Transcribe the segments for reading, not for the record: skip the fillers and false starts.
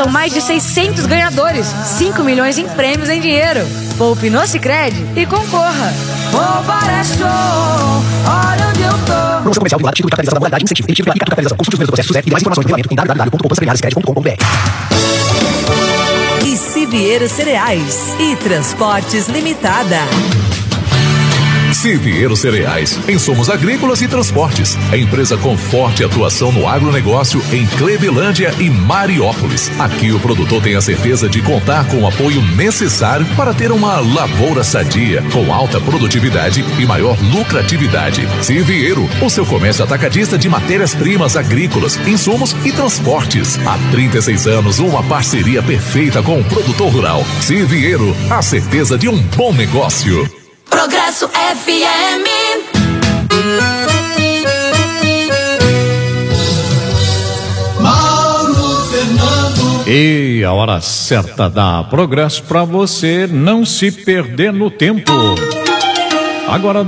São mais de 600 ganhadores, 5 milhões em prêmios em dinheiro. Poupe no Sicredi e concorra. Poupar é show, olha onde eu tô. Promoção comercial vinculada, título de capitalização da modalidade, incentivo, emitido pela capitalização. Consulte os meus processos e mais informações no regulamento em www.poupançafamiliarescred.com.br. E Siviero Cereais e Transportes Limitada. Siviero Cereais, insumos agrícolas e transportes. A empresa com forte atuação no agronegócio em Clevelândia e Mariópolis. Aqui o produtor tem a certeza de contar com o apoio necessário para ter uma lavoura sadia, com alta produtividade e maior lucratividade. Siviero, o seu comércio atacadista de matérias-primas agrícolas, insumos e transportes. Há 36 anos, uma parceria perfeita com o produtor rural. Siviero, a certeza de um bom negócio. Progresso FM. Mauro Fernando. E a hora certa da Progresso para você não se perder no tempo. Agora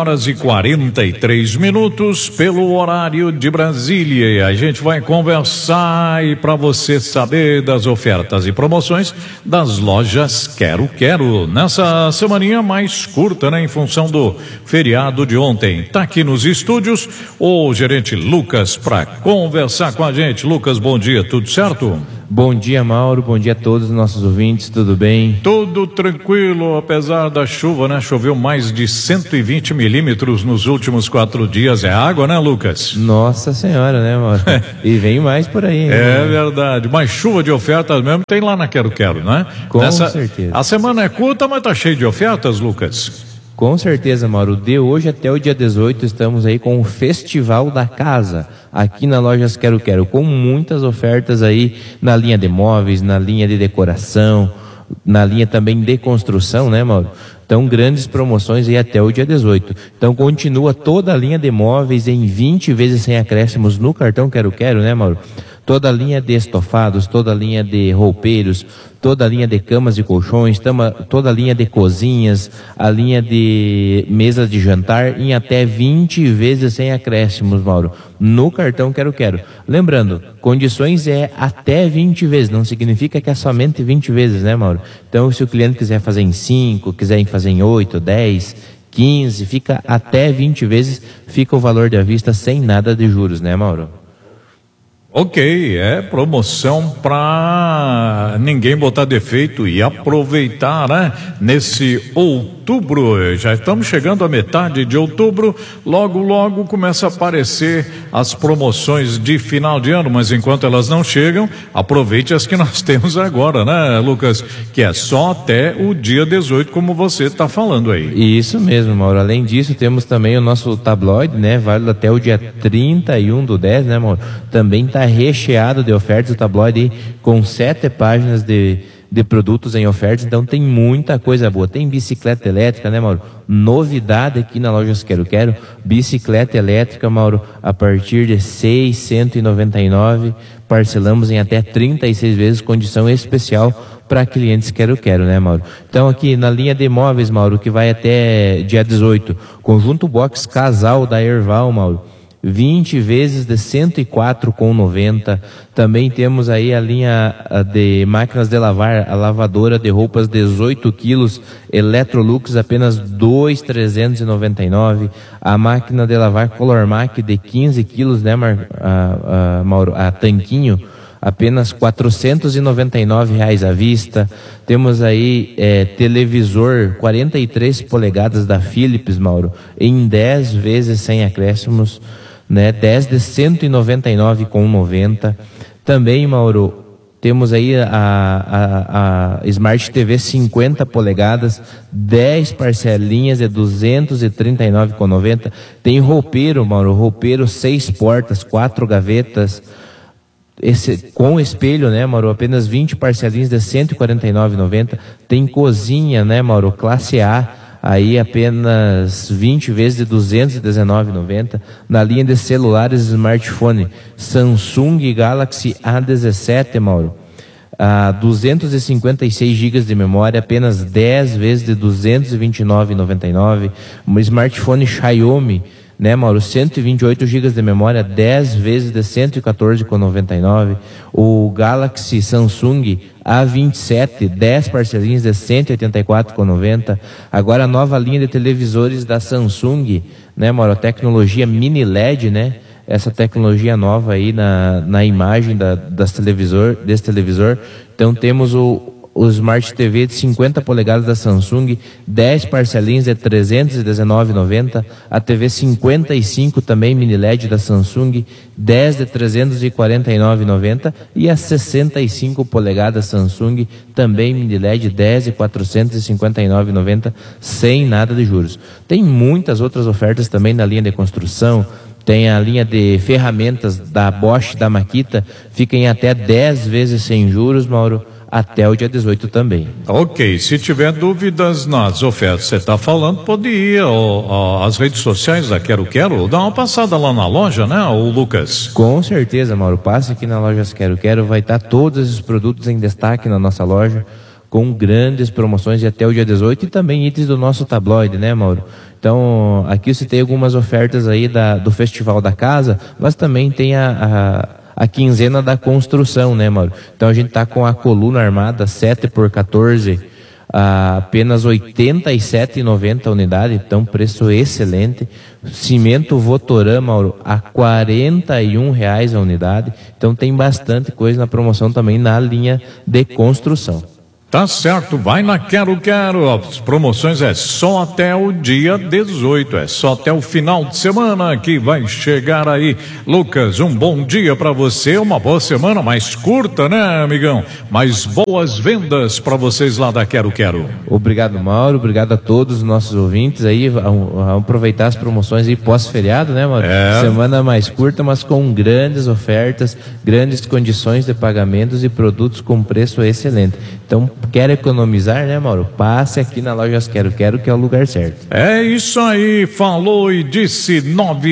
9h43 pelo horário de Brasília. E a gente vai conversar e para você saber das ofertas e promoções das lojas Quero. Nessa semaninha mais curta, né? Em função do feriado de ontem. Tá aqui nos estúdios o gerente Lucas para conversar com a gente. Lucas, bom dia, tudo certo? Bom dia, Mauro, bom dia a todos os nossos ouvintes, tudo bem? Tudo tranquilo, apesar da chuva, né? Choveu mais de 120 milímetros nos últimos 4 dias. É água, né, Lucas? Nossa Senhora, né, Mauro? E vem mais por aí. É verdade, mas chuva de ofertas mesmo tem lá na Quero, né? Com certeza. A semana é curta, mas tá cheio de ofertas, Lucas? Com certeza, Mauro. De hoje até o dia 18 estamos aí com o Festival da Casa, aqui na Lojas Quero, com muitas ofertas aí na linha de móveis, na linha de decoração, na linha também de construção, né, Mauro? Então, grandes promoções aí até o dia 18. Então, continua toda a linha de móveis em 20 vezes sem acréscimos no cartão Quero, né, Mauro? Toda a linha de estofados, toda a linha de roupeiros, toda a linha de camas e colchões, toda a linha de cozinhas, a linha de mesas de jantar em até 20 vezes sem acréscimos, Mauro, no cartão Quero. Lembrando, condições é até 20 vezes, não significa que é somente 20 vezes, né, Mauro? Então, se o cliente quiser fazer em 5, quiser fazer em 8, 10, 15, fica até 20 vezes, fica o valor de à vista sem nada de juros, né, Mauro? Ok, é promoção para ninguém botar defeito e aproveitar, né? Nesse outubro, já estamos chegando à metade de outubro, logo começa a aparecer as promoções de final de ano, mas enquanto elas não chegam, aproveite as que nós temos agora, né, Lucas? Que é só até o dia 18, como você está falando aí. Isso mesmo, Mauro. Além disso, temos também o nosso tabloide, né? Válido até o dia 31/10, né, Mauro? Também está recheado de ofertas, o tabloide com 7 páginas de produtos em ofertas, então tem muita coisa boa. Tem bicicleta elétrica, né, Mauro? Novidade aqui na Lojas Quero, bicicleta elétrica, Mauro, a partir de 699, parcelamos em até 36 vezes, condição especial para clientes Quero, né, Mauro? Então aqui na linha de imóveis, Mauro, que vai até dia 18, conjunto box casal da Erval, Mauro, 20 vezes de 104,90. Também temos aí a linha de máquinas de lavar, a lavadora de roupas 18 quilos, Electrolux apenas 2.399. A máquina de lavar Colormac de 15 quilos, né, Mauro? A tanquinho, apenas R$499 à vista. Temos aí televisor 43 polegadas da Philips, Mauro, em 10 vezes sem acréscimos, né? 10 de 199,90. Também, Mauro, temos aí a Smart TV 50 polegadas, 10 parcelinhas de 239,90. Tem roupeiro, Mauro, roupeiro 6 portas, 4 gavetas, com espelho, né, Mauro, apenas 20 parcelinhas de 149,90. Tem cozinha, né, Mauro, classe A, aí apenas 20 vezes de 219,90. Na linha de celulares e smartphone, Samsung Galaxy A17, Mauro, 256 GB de memória, apenas 10 vezes de 229,99. Um smartphone Xiaomi né, Mauro? 128 GB de memória, 10 vezes de 114,99. O Galaxy Samsung A27, 10 parcelinhas de 184,90. Agora a nova linha de televisores da Samsung, né, Mauro? Tecnologia mini LED, né? Essa tecnologia nova aí na imagem desse televisor. Então temos o Smart TV de 50 polegadas da Samsung, 10 parcelinhas de 319,90. A TV 55 também mini LED da Samsung, 10 de 349,90. E a 65 polegadas Samsung também mini LED, 10 de 459,90, sem nada de juros. Tem muitas outras ofertas também na linha de construção. Tem a linha de ferramentas da Bosch, da Makita, fica em até 10 vezes sem juros, Mauro, até o dia 18 também. Ok, se tiver dúvidas nas ofertas que você está falando, pode ir às redes sociais da Quero Quero, dá uma passada lá na loja, né, o Lucas? Com certeza, Mauro, passe aqui na loja Quero Quero, vai estar todos os produtos em destaque na nossa loja, com grandes promoções de até o dia 18 e também itens do nosso tabloide, né, Mauro? Então, aqui você tem algumas ofertas aí do Festival da Casa, mas também tem a quinzena da construção, né, Mauro? Então a gente tá com a coluna armada 7x14 a apenas R$ 87,90 a unidade, então preço excelente. Cimento Votoran, Mauro, a R$ 41,00 a unidade. Então tem bastante coisa na promoção também na linha de construção. Tá certo, vai na Quero Quero. As promoções é só até o dia 18, é só até o final de semana que vai chegar aí. Lucas, um bom dia pra você, uma boa semana, mais curta, né, amigão? Mas boas vendas pra vocês lá da Quero Quero. Obrigado, Mauro, obrigado a todos os nossos ouvintes aí, vamos aproveitar as promoções aí pós-feriado, né, Mauro? Semana mais curta, mas com grandes ofertas, grandes condições de pagamentos e produtos com preço excelente. Então, quer economizar, né, Mauro? Passe aqui na loja Quero Quero, que é o lugar certo. É isso aí, falou e disse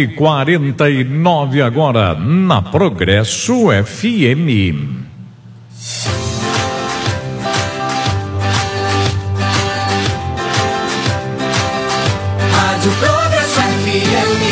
9h49 agora na Progresso FM. Rádio Progresso FM.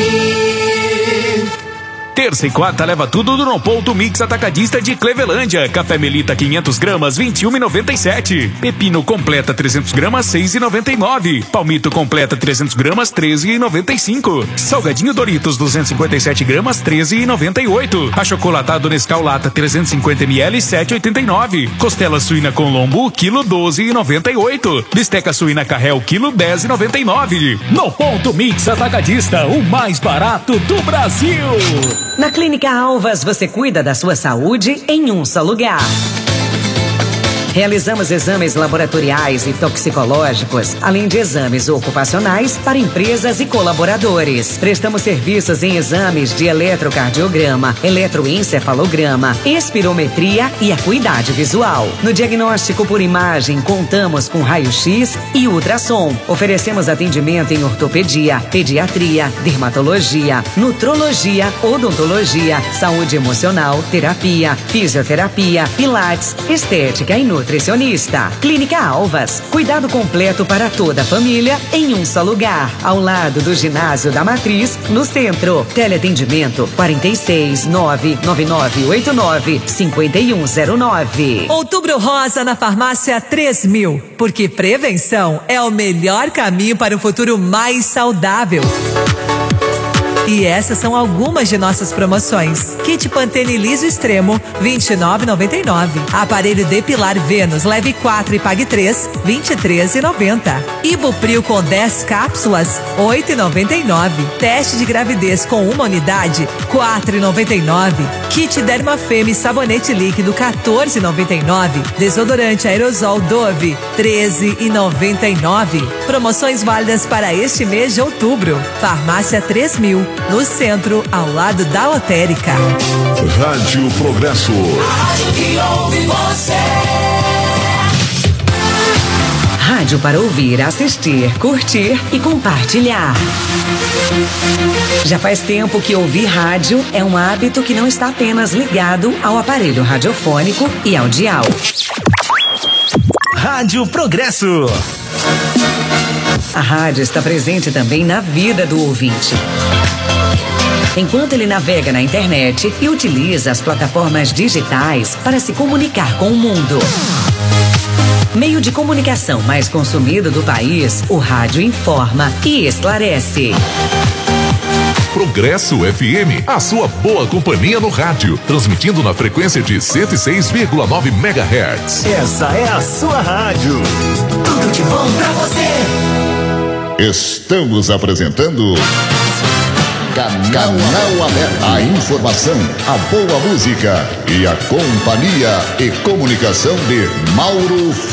Terça e quarta leva tudo do No Ponto Mix Atacadista de Clevelândia. Café Melita 500 gramas, 21,97. Pepino completa 300 gramas, 6,99. Palmito completa 300 gramas, 13,95. Salgadinho Doritos 257 gramas, 13,98. Achocolatado Nescau Lata 350 ml, 7,89. Costela suína com lombo, quilo 12,98. Bisteca suína Carrel, quilo 10,99. No Ponto Mix Atacadista, o mais barato do Brasil. Na Clínica Alvas, você cuida da sua saúde em um só lugar. Realizamos exames laboratoriais e toxicológicos, além de exames ocupacionais para empresas e colaboradores. Prestamos serviços em exames de eletrocardiograma, eletroencefalograma, espirometria e acuidade visual. No diagnóstico por imagem, contamos com raio-x e ultrassom. Oferecemos atendimento em ortopedia, pediatria, dermatologia, nutrologia, odontologia, saúde emocional, terapia, fisioterapia, pilates, estética e nutricionista. Clínica Alvas, cuidado completo para toda a família em um só lugar, ao lado do Ginásio da Matriz, no centro. Teleatendimento 46 99989 5109. Outubro Rosa na Farmácia 3000, porque prevenção é o melhor caminho para um futuro mais saudável. E essas são algumas de nossas promoções. Kit Pantene Liso Extremo, R$29,99. Aparelho depilar Vênus, leve 4 e pague 3, R$23,90. Ibupril com 10 cápsulas, R$8,99. Teste de gravidez com uma unidade, R$4,99. Kit Dermafeme sabonete líquido, R$14,99. Desodorante aerosol Dove, R$13,99. Promoções válidas para este mês de outubro. Farmácia 3000. No centro, ao lado da lotérica. Rádio Progresso. Rádio que ouve você. Rádio para ouvir, assistir, curtir e compartilhar. Já faz tempo que ouvir rádio é um hábito que não está apenas ligado ao aparelho radiofônico e audial. Rádio Progresso. A rádio está presente também na vida do ouvinte. enquanto ele navega na internet e utiliza as plataformas digitais para se comunicar com o mundo. Meio de comunicação mais consumido do país, o rádio informa e esclarece. Progresso FM, a sua boa companhia no rádio, transmitindo na frequência de 106,9 MHz. Essa é a sua rádio. Tudo de bom pra você. Estamos apresentando Canal Aberto. A informação, a boa música e a companhia e comunicação de Mauro